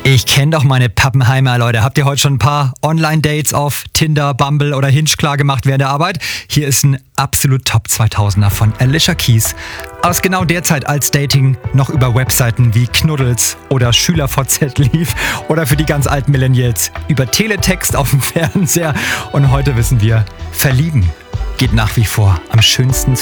Ich kenne doch meine Pappenheimer, Leute. Habt ihr heute schon ein paar Online-Dates auf Tinder, Bumble oder Hinge klar gemacht während der Arbeit? Hier ist ein absolut Top 2000er von Alicia Keys. Aus genau der Zeit, als Dating noch über Webseiten wie Knuddels oder SchülerVZ lief oder für die ganz alten Millennials über Teletext auf dem Fernseher. Und heute wissen wir, verlieben geht nach wie vor am schönsten